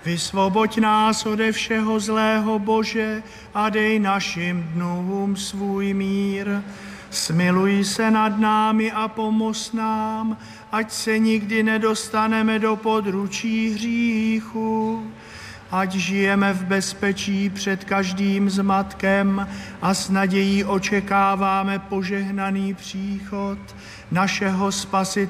Vysvoboď nás ode všeho zlého, Bože, a dej našim dnům svůj mír. Smiluj se nad námi a pomoz nám, ať se nikdy nedostaneme do područí hříchu. Ať žijeme v bezpečí před každým zmatkem a s nadějí očekáváme požehnaný příchod našeho Spasitele